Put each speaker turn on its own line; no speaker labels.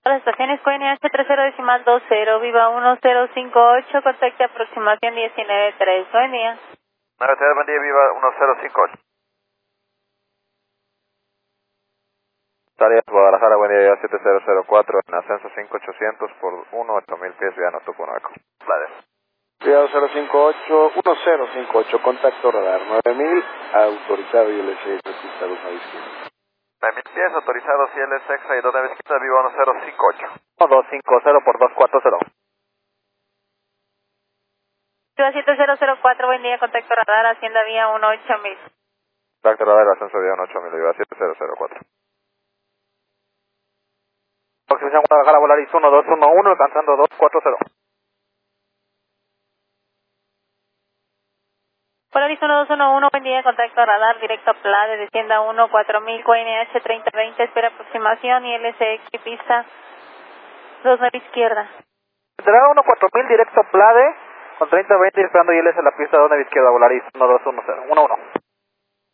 Las estaciones QNH 30.20, viva 1058, contacte aproximación 19.3. Buen día.
93, buen día, viva 1058. Tareas Guadalajara, buen día, 7004, en ascenso 5800 por 8000 pies, vía Notupunaco. Vale.
Vía 058, 1058, contacto radar 9000, autorizado y LC, pista 2 a izquierda.
9000 pies, autorizados y LS extra y 2 de izquierda, viva 1058.
250 por 240.
Viva 7004, buen día, contacto radar, Hacienda vía 18000.
Contacto radar, ascenso vía 8000, viva 7004.
Aproximación Guadalajara, Volaris 1211, alcanzando 240.
Polaris 1211, buen día, contacto radar, directo a Plade, descienda 14000, QNH 3020, espera aproximación y LSX pista 29 izquierda.
Entrada 14000, directo Plade, con 3020, esperando ILS en la pista 2 izquierda, Volaris 1210, 11.